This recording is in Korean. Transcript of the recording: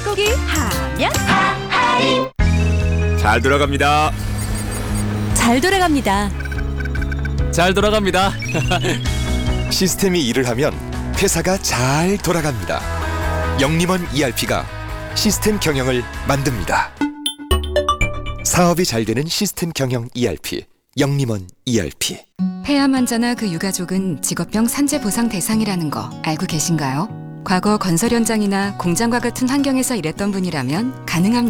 닭고기 하면 잘 돌아갑니다. 잘 돌아갑니다. 잘 돌아갑니다. 시스템이 일을 하면 회사가 잘 돌아갑니다. 영림원 ERP가 시스템 경영을 만듭니다. 사업이 잘 되는 시스템 경영 ERP, 영림원 ERP. 폐암 환자나 그 유가족은 직업병 산재 보상 대상이라는 거 알고 계신가요? 과거 건설 현장이나 공장과 같은 환경에서 일했던 분이라면 가능합니다.